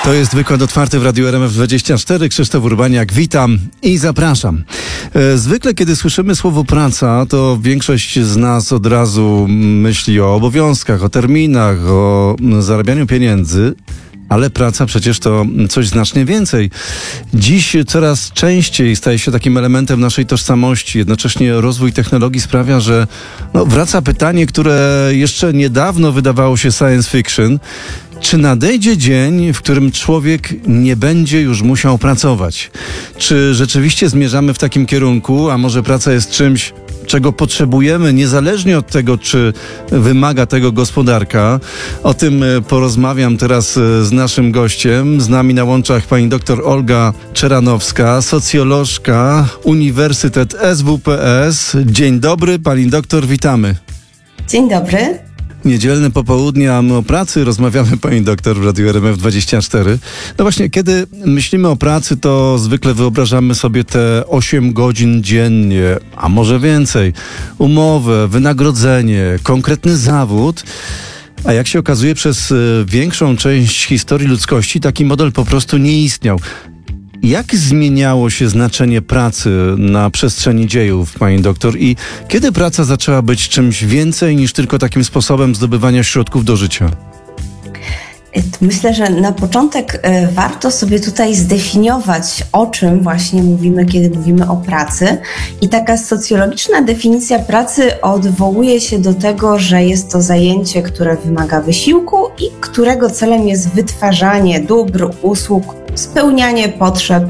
To jest wykład otwarty w Radiu RMF24. Krzysztof Urbaniak, witam i zapraszam. Zwykle, kiedy słyszymy słowo praca, to większość z nas od razu myśli o obowiązkach, o terminach, o zarabianiu pieniędzy. Ale praca przecież to coś znacznie więcej. Dziś coraz częściej staje się takim elementem naszej tożsamości. Jednocześnie rozwój technologii sprawia, że wraca pytanie, które jeszcze niedawno wydawało się science fiction. Czy nadejdzie dzień, w którym człowiek nie będzie już musiał pracować? Czy rzeczywiście zmierzamy w takim kierunku, a może praca jest czymś, czego potrzebujemy, niezależnie od tego, czy wymaga tego gospodarka? O tym porozmawiam teraz z naszym gościem. Z nami na łączach pani doktor Olga Czeranowska, socjolożka, Uniwersytet SWPS. Dzień dobry, pani doktor, witamy. Dzień dobry. Niedzielne popołudnie, a my o pracy rozmawiamy, pani doktor, w Radiu RMF24. No właśnie, kiedy myślimy o pracy, to zwykle wyobrażamy sobie te 8 godzin dziennie, a może więcej. Umowę, wynagrodzenie, konkretny zawód. A jak się okazuje, przez większą część historii ludzkości taki model po prostu nie istniał. Jak zmieniało się znaczenie pracy na przestrzeni dziejów, pani doktor? I kiedy praca zaczęła być czymś więcej niż tylko takim sposobem zdobywania środków do życia? Myślę, że na początek warto sobie tutaj zdefiniować, o czym właśnie mówimy, kiedy mówimy o pracy. I taka socjologiczna definicja pracy odwołuje się do tego, że jest to zajęcie, które wymaga wysiłku i którego celem jest wytwarzanie dóbr, usług, spełnianie potrzeb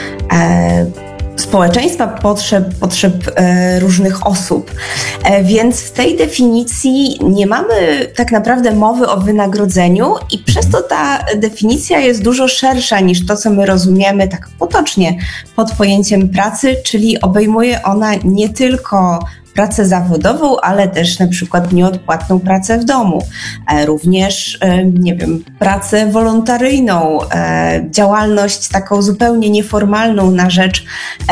społeczeństwa, potrzeb różnych osób. Więc w tej definicji nie mamy tak naprawdę mowy o wynagrodzeniu i przez to ta definicja jest dużo szersza niż to, co my rozumiemy tak potocznie pod pojęciem pracy, czyli obejmuje ona nie tylko pracę zawodową, ale też na przykład nieodpłatną pracę w domu, również, pracę wolontaryjną, działalność taką zupełnie nieformalną na rzecz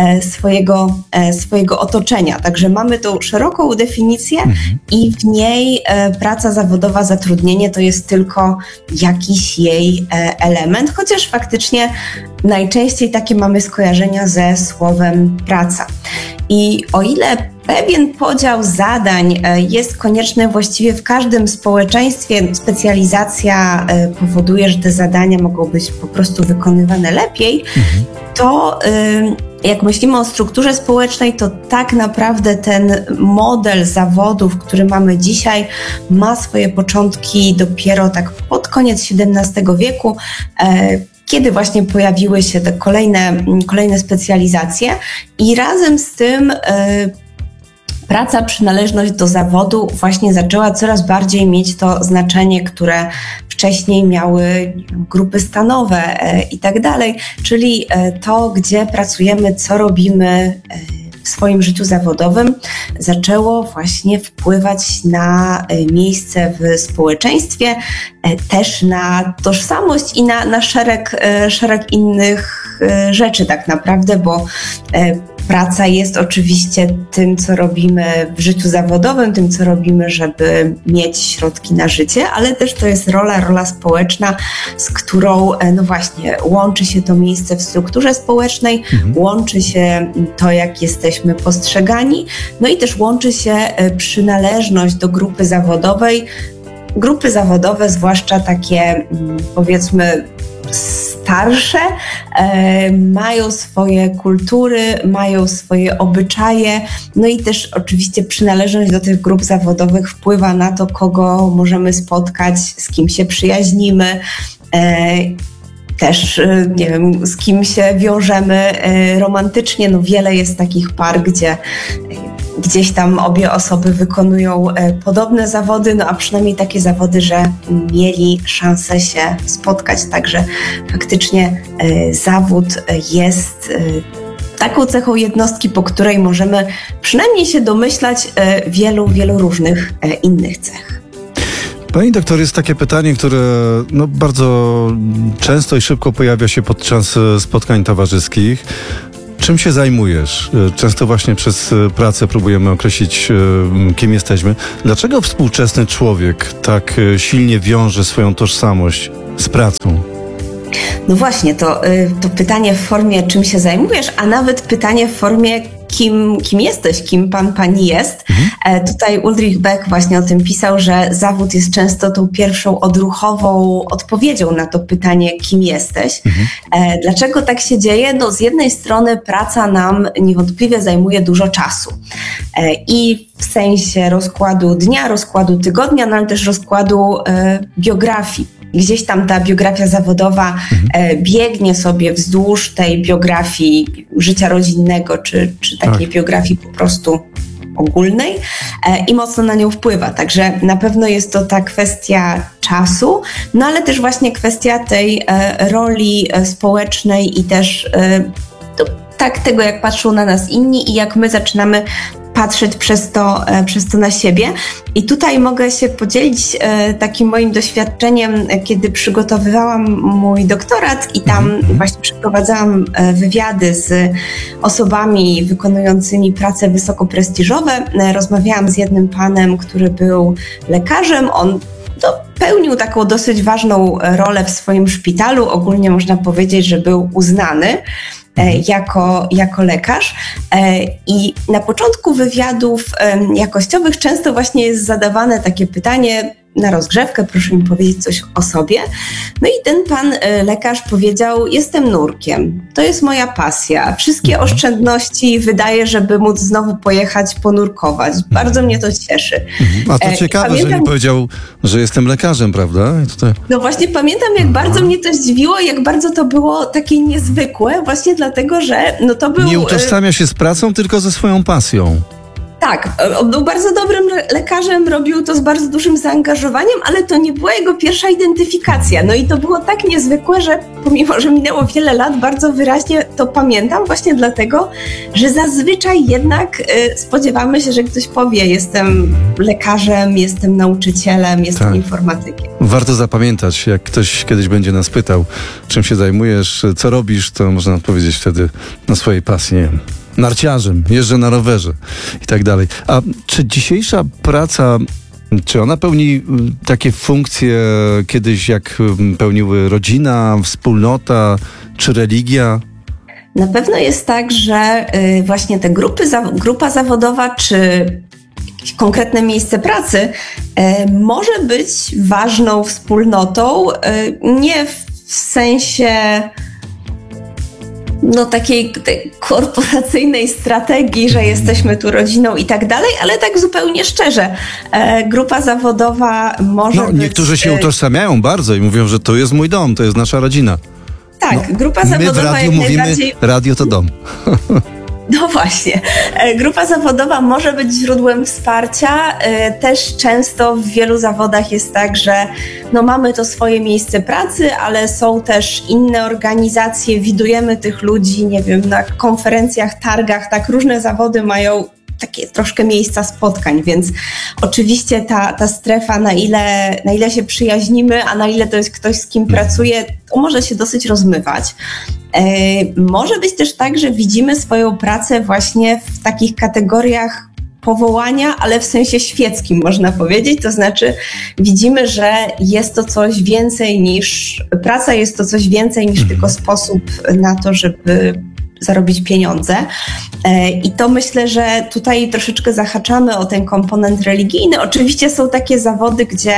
swojego otoczenia. Także mamy tą szeroką definicję i w niej praca zawodowa, zatrudnienie to jest tylko jakiś jej element, chociaż faktycznie najczęściej takie mamy skojarzenia ze słowem praca. I o ile pewien podział zadań jest konieczny właściwie w każdym społeczeństwie, specjalizacja powoduje, że te zadania mogą być po prostu wykonywane lepiej, to jak myślimy o strukturze społecznej, to tak naprawdę ten model zawodów, który mamy dzisiaj, ma swoje początki dopiero tak pod koniec XVII wieku, kiedy właśnie pojawiły się te kolejne specjalizacje i razem z tym praca, przynależność do zawodu właśnie zaczęła coraz bardziej mieć to znaczenie, które wcześniej miały grupy stanowe i tak dalej, czyli to, gdzie pracujemy, co robimy w swoim życiu zawodowym, zaczęło właśnie wpływać na miejsce w społeczeństwie, też na tożsamość i na szereg innych rzeczy tak naprawdę, bo praca jest oczywiście tym, co robimy w życiu zawodowym, tym, co robimy, żeby mieć środki na życie, ale też to jest rola społeczna, z którą właśnie łączy się to miejsce w strukturze społecznej, łączy się to, jak jesteśmy postrzegani, no i też łączy się przynależność do grupy zawodowej. Grupy zawodowe, zwłaszcza takie powiedzmy starsze, mają swoje kultury, mają swoje obyczaje, no i też oczywiście przynależność do tych grup zawodowych wpływa na to, kogo możemy spotkać, z kim się przyjaźnimy, też, z kim się wiążemy romantycznie. No wiele jest takich par, gdzie gdzieś tam obie osoby wykonują podobne zawody, no a przynajmniej takie zawody, że mieli szansę się spotkać. Także faktycznie zawód jest taką cechą jednostki, po której możemy przynajmniej się domyślać wielu różnych innych cech. Pani doktor, jest takie pytanie, które bardzo często i szybko pojawia się podczas spotkań towarzyskich. Czym się zajmujesz? Często właśnie przez pracę próbujemy określić, kim jesteśmy. Dlaczego współczesny człowiek tak silnie wiąże swoją tożsamość z pracą? No właśnie, to pytanie w formie, czym się zajmujesz, a nawet pytanie w formie, kim jesteś, kim pani jest. Tutaj Ulrich Beck właśnie o tym pisał, że zawód jest często tą pierwszą odruchową odpowiedzią na to pytanie, kim jesteś. Dlaczego tak się dzieje? No z jednej strony praca nam niewątpliwie zajmuje dużo czasu. I w sensie rozkładu dnia, rozkładu tygodnia, no ale też rozkładu biografii. Gdzieś tam ta biografia zawodowa biegnie sobie wzdłuż tej biografii życia rodzinnego, czy takiej biografii po prostu ogólnej i mocno na nią wpływa. Także na pewno jest to ta kwestia czasu, no ale też właśnie kwestia tej roli społecznej i też tego, jak patrzą na nas inni i jak my zaczynamy patrzeć przez to na siebie. I tutaj mogę się podzielić takim moim doświadczeniem, kiedy przygotowywałam mój doktorat i tam właśnie przeprowadzałam wywiady z osobami wykonującymi prace wysokoprestiżowe. Rozmawiałam z jednym panem, który był lekarzem. On pełnił taką dosyć ważną rolę w swoim szpitalu. Ogólnie można powiedzieć, że był uznany jako lekarz. I na początku wywiadów jakościowych często właśnie jest zadawane takie pytanie na rozgrzewkę, proszę mi powiedzieć coś o sobie. No i ten pan lekarz powiedział: jestem nurkiem, to jest moja pasja. Wszystkie oszczędności wydaję, żeby móc znowu pojechać ponurkować. Bardzo mnie to cieszy. A to ciekawe, że nie powiedział, że jestem lekarzem, prawda? No właśnie pamiętam, jak bardzo mnie to zdziwiło, jak bardzo to było takie niezwykłe, właśnie dlatego, że to był... Nie utożsamia się z pracą, tylko ze swoją pasją. Tak, on był bardzo dobrym lekarzem, robił to z bardzo dużym zaangażowaniem, ale to nie była jego pierwsza identyfikacja. No i to było tak niezwykłe, że pomimo, że minęło wiele lat, bardzo wyraźnie to pamiętam, właśnie dlatego, że zazwyczaj jednak spodziewamy się, że ktoś powie: jestem lekarzem, jestem nauczycielem, jestem informatykiem. Warto zapamiętać, jak ktoś kiedyś będzie nas pytał, czym się zajmujesz, co robisz, to można odpowiedzieć wtedy na swojej pasji. Nie wiem, narciarzem, jeżdżę na rowerze i tak dalej. A czy dzisiejsza praca, czy ona pełni takie funkcje kiedyś, jak pełniły rodzina, wspólnota, czy religia? Na pewno jest tak, że właśnie te grupa zawodowa, czy jakieś konkretne miejsce pracy może być ważną wspólnotą, nie w sensie takiej tej korporacyjnej strategii, że jesteśmy tu rodziną i tak dalej, ale tak zupełnie szczerze. Grupa zawodowa może być... Niektórzy się utożsamiają bardzo i mówią, że to jest mój dom, to jest nasza rodzina. Tak, grupa zawodowa my w radiu jak mówimy, najbardziej... radio to dom. No właśnie. Grupa zawodowa może być źródłem wsparcia. Też często w wielu zawodach jest tak, że mamy to swoje miejsce pracy, ale są też inne organizacje, widujemy tych ludzi, nie wiem, na konferencjach, targach, tak, różne zawody mają takie troszkę miejsca spotkań, więc oczywiście ta strefa, na ile się przyjaźnimy, a na ile to jest ktoś, z kim pracuję, to może się dosyć rozmywać. Może być też tak, że widzimy swoją pracę właśnie w takich kategoriach powołania, ale w sensie świeckim, można powiedzieć. To znaczy widzimy, że jest to coś więcej niż praca, jest to coś więcej niż tylko sposób na to, żeby zarobić pieniądze. I to myślę, że tutaj troszeczkę zahaczamy o ten komponent religijny. Oczywiście są takie zawody, gdzie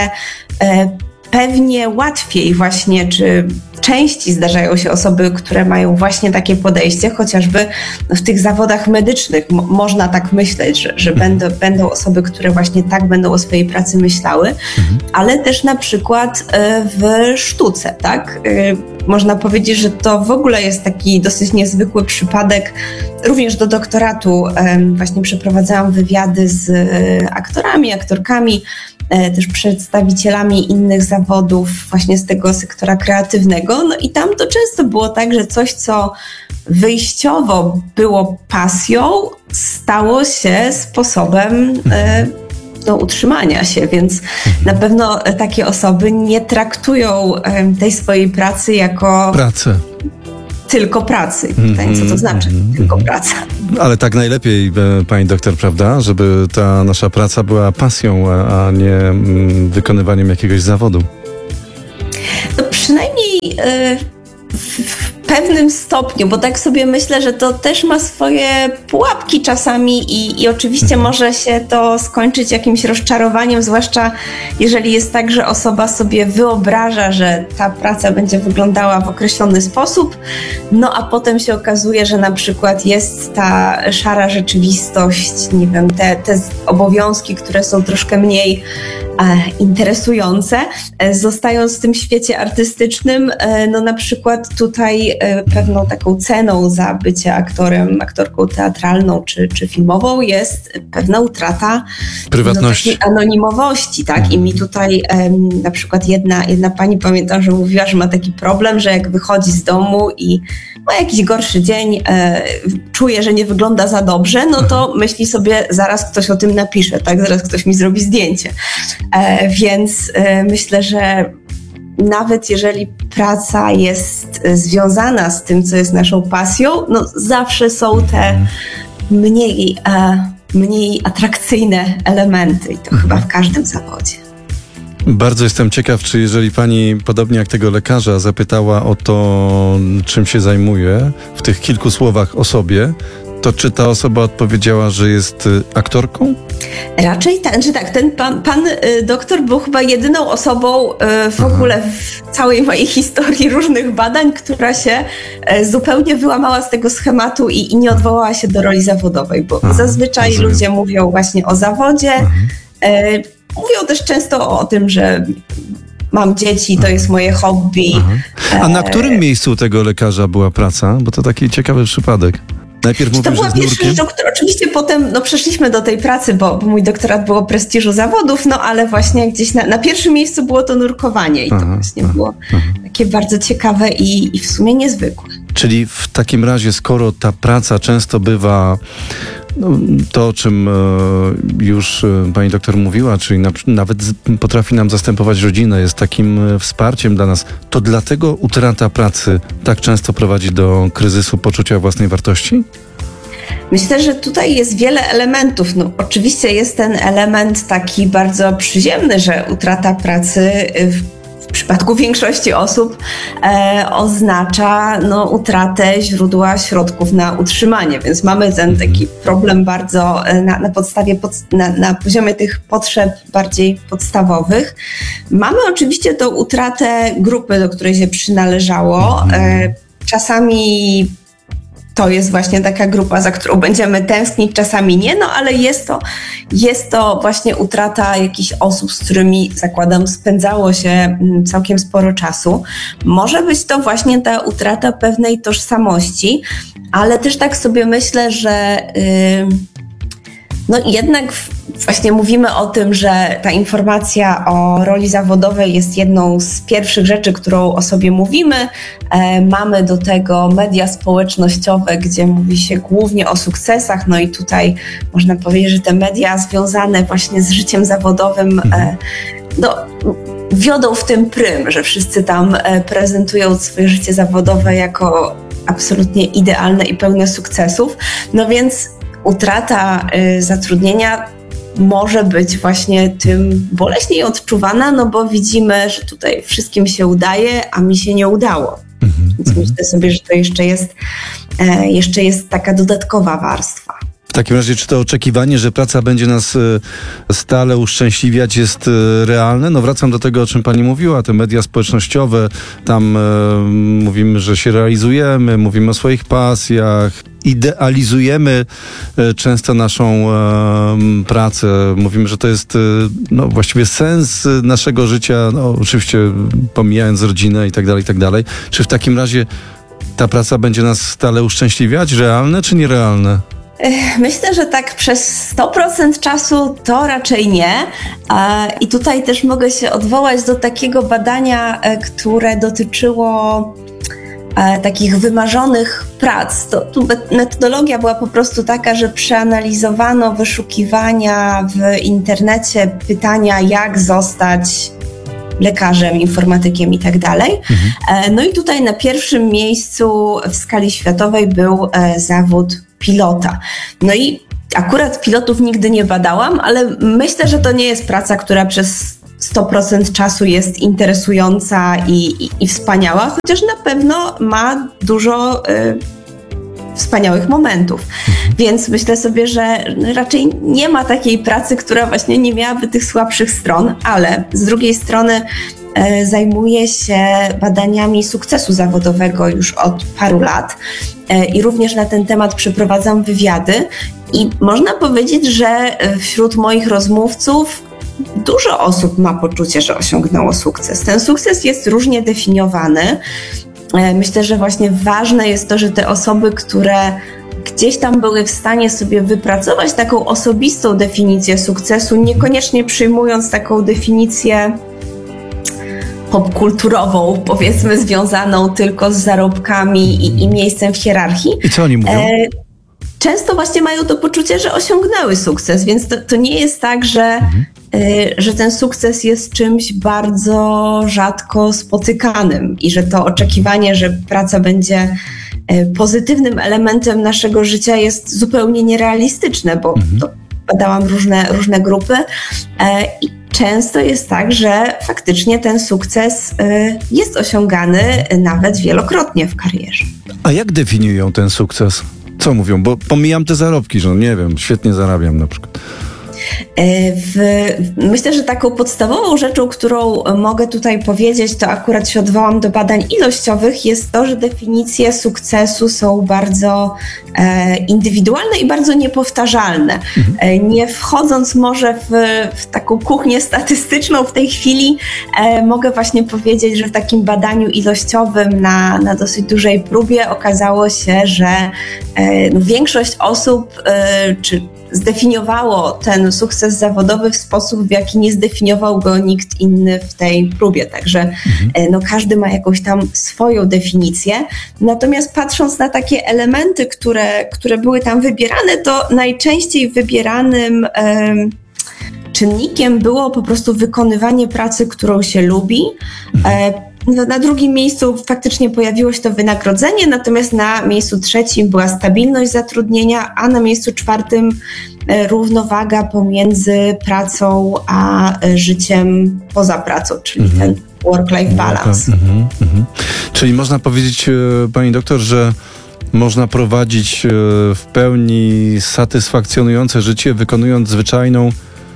pewnie łatwiej właśnie, czy części zdarzają się osoby, które mają właśnie takie podejście, chociażby w tych zawodach medycznych można tak myśleć, że będą osoby, które właśnie tak będą o swojej pracy myślały, ale też na przykład w sztuce, tak? Można powiedzieć, że to w ogóle jest taki dosyć niezwykły przypadek. Również do doktoratu właśnie przeprowadzałam wywiady z aktorami, aktorkami, też przedstawicielami innych zawodów właśnie z tego sektora kreatywnego. No i tam to często było tak, że coś, co wyjściowo było pasją, stało się sposobem utrzymania się, więc na pewno takie osoby nie traktują tej swojej pracy jako pracę. Tylko pracy. Pytanie, co to znaczy? Tylko praca. Ale tak najlepiej, pani doktor, prawda? Żeby ta nasza praca była pasją, a nie wykonywaniem jakiegoś zawodu. No przynajmniej pewnym stopniu, bo tak sobie myślę, że to też ma swoje pułapki czasami i oczywiście może się to skończyć jakimś rozczarowaniem, zwłaszcza jeżeli jest tak, że osoba sobie wyobraża, że ta praca będzie wyglądała w określony sposób, no a potem się okazuje, że na przykład jest ta szara rzeczywistość, nie wiem, te obowiązki, które są troszkę mniej interesujące, zostając w tym świecie artystycznym, no na przykład tutaj pewną taką ceną za bycie aktorem, aktorką teatralną czy filmową jest pewna utrata prywatności, takiej anonimowości, tak? I mi tutaj na przykład jedna pani, pamiętam, że mówiła, że ma taki problem, że jak wychodzi z domu i ma jakiś gorszy dzień, czuje, że nie wygląda za dobrze, no to myśli sobie, zaraz ktoś o tym napisze, tak? Zaraz ktoś mi zrobi zdjęcie. Więc myślę, że nawet jeżeli praca jest związana z tym, co jest naszą pasją, no zawsze są te mniej atrakcyjne elementy i to chyba w każdym zawodzie. Bardzo jestem ciekaw, czy jeżeli pani, podobnie jak tego lekarza, zapytała o to, czym się zajmuje, w tych kilku słowach o sobie, to czy ta osoba odpowiedziała, że jest aktorką? Raczej ten pan doktor był chyba jedyną osobą w ogóle w całej mojej historii różnych badań, która się zupełnie wyłamała z tego schematu i nie odwołała się do roli zawodowej, bo zazwyczaj ludzie mówią właśnie o zawodzie, mówią też często o tym, że mam dzieci, to jest moje hobby. A na którym miejscu tego lekarza była praca? Bo to taki ciekawy przypadek. Najpierw mówisz, to była pierwsza rzecz, oczywiście potem przeszliśmy do tej pracy, bo mój doktorat był o prestiżu zawodów, no ale właśnie gdzieś na pierwszym miejscu było to nurkowanie i to właśnie było takie bardzo ciekawe i w sumie niezwykłe. Czyli w takim razie, skoro ta praca często bywa to, o czym już pani doktor mówiła, czyli nawet potrafi nam zastępować rodzinę, jest takim wsparciem dla nas, to dlatego utrata pracy tak często prowadzi do kryzysu poczucia własnej wartości? Myślę, że tutaj jest wiele elementów. No, oczywiście jest ten element taki bardzo przyziemny, że utrata pracy w przypadku większości osób oznacza utratę źródła środków na utrzymanie, więc mamy ten taki problem bardzo na poziomie tych potrzeb bardziej podstawowych. Mamy oczywiście tą utratę grupy, do której się przynależało. Czasami to jest właśnie taka grupa, za którą będziemy tęsknić, czasami nie, no ale jest to właśnie utrata jakichś osób, z którymi, zakładam, spędzało się całkiem sporo czasu. Może być to właśnie ta utrata pewnej tożsamości, ale też tak sobie myślę, że jednak właśnie mówimy o tym, że ta informacja o roli zawodowej jest jedną z pierwszych rzeczy, którą o sobie mówimy. Mamy do tego media społecznościowe, gdzie mówi się głównie o sukcesach, no i tutaj można powiedzieć, że te media związane właśnie z życiem zawodowym wiodą w tym prym, że wszyscy tam prezentują swoje życie zawodowe jako absolutnie idealne i pełne sukcesów. No więc utrata zatrudnienia może być właśnie tym boleśniej odczuwana, no bo widzimy, że tutaj wszystkim się udaje, a mi się nie udało. Więc myślę sobie, że to jeszcze jest taka dodatkowa warstwa. W takim razie, czy to oczekiwanie, że praca będzie nas stale uszczęśliwiać, jest realne? No wracam do tego, o czym pani mówiła, te media społecznościowe, tam mówimy, że się realizujemy, mówimy o swoich pasjach, idealizujemy często naszą pracę, mówimy, że to jest właściwie sens naszego życia, oczywiście pomijając rodzinę i tak dalej. Czy w takim razie ta praca będzie nas stale uszczęśliwiać? Realne czy nierealne? Myślę, że tak przez 100% czasu to raczej nie. I tutaj też mogę się odwołać do takiego badania, które dotyczyło takich wymarzonych prac. Tu metodologia była po prostu taka, że przeanalizowano wyszukiwania w internecie, pytania, jak zostać lekarzem, informatykiem i tak dalej. No i tutaj na pierwszym miejscu w skali światowej był zawód pilota. No i akurat pilotów nigdy nie badałam, ale myślę, że to nie jest praca, która przez 100% czasu jest interesująca i wspaniała, chociaż na pewno ma dużo wspaniałych momentów. Więc myślę sobie, że raczej nie ma takiej pracy, która właśnie nie miałaby tych słabszych stron, ale z drugiej strony zajmuję się badaniami sukcesu zawodowego już od paru lat i również na ten temat przeprowadzam wywiady i można powiedzieć, że wśród moich rozmówców dużo osób ma poczucie, że osiągnęło sukces. Ten sukces jest różnie definiowany. Myślę, że właśnie ważne jest to, że te osoby, które gdzieś tam były w stanie sobie wypracować taką osobistą definicję sukcesu, niekoniecznie przyjmując taką definicję popkulturową, powiedzmy związaną tylko z zarobkami i miejscem w hierarchii. I co oni mówią? Często właśnie mają to poczucie, że osiągnęły sukces, więc to nie jest tak, że ten sukces jest czymś bardzo rzadko spotykanym i że to oczekiwanie, że praca będzie pozytywnym elementem naszego życia jest zupełnie nierealistyczne, bo to badałam różne grupy i często jest tak, że faktycznie ten sukces jest osiągany nawet wielokrotnie w karierze. A jak definiują ten sukces? Co mówią? Bo pomijam te zarobki, że nie wiem, świetnie zarabiam na przykład. Myślę, że taką podstawową rzeczą, którą mogę tutaj powiedzieć, to akurat się odwołam do badań ilościowych, jest to, że definicje sukcesu są bardzo indywidualne i bardzo niepowtarzalne. Nie wchodząc może w taką kuchnię statystyczną w tej chwili, mogę właśnie powiedzieć, że w takim badaniu ilościowym na dosyć dużej próbie okazało się, że większość osób zdefiniowało ten sukces zawodowy w sposób, w jaki nie zdefiniował go nikt inny w tej próbie. Także każdy ma jakąś tam swoją definicję. Natomiast patrząc na takie elementy, które były tam wybierane, to najczęściej wybieranym czynnikiem było po prostu wykonywanie pracy, którą się lubi. Na drugim miejscu faktycznie pojawiło się to wynagrodzenie, natomiast na miejscu trzecim była stabilność zatrudnienia, a na miejscu czwartym równowaga pomiędzy pracą a życiem poza pracą, czyli ten work-life balance. Czyli można powiedzieć, pani doktor, że można prowadzić w pełni satysfakcjonujące życie, wykonując zwyczajną,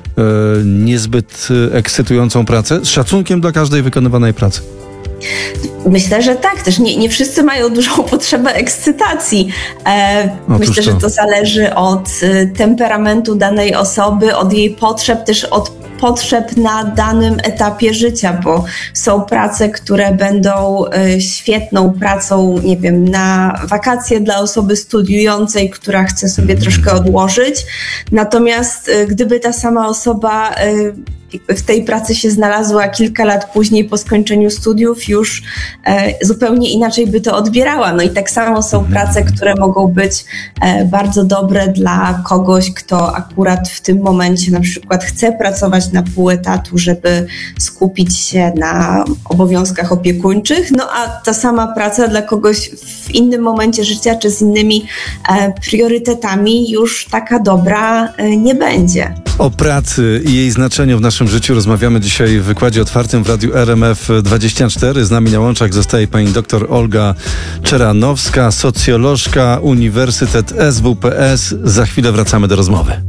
niezbyt ekscytującą pracę, z szacunkiem dla każdej wykonywanej pracy. Myślę, że tak. Też nie wszyscy mają dużą potrzebę ekscytacji. Myślę, że to zależy od temperamentu danej osoby, od jej potrzeb, też od potrzeb na danym etapie życia, bo są prace, które będą świetną pracą, nie wiem, na wakacje dla osoby studiującej, która chce sobie troszkę odłożyć. Natomiast gdyby ta sama osoba w tej pracy się znalazła kilka lat później po skończeniu studiów, już zupełnie inaczej by to odbierała. No i tak samo są prace, które mogą być bardzo dobre dla kogoś, kto akurat w tym momencie na przykład chce pracować na pół etatu, żeby skupić się na obowiązkach opiekuńczych, no a ta sama praca dla kogoś w innym momencie życia czy z innymi priorytetami już taka dobra nie będzie. O pracy i jej znaczeniu w naszym życiu rozmawiamy dzisiaj w wykładzie otwartym w Radiu RMF24. Z nami na łączach zostaje pani dr Olga Czeranowska, socjolożka, Uniwersytet SWPS. Za chwilę wracamy do rozmowy.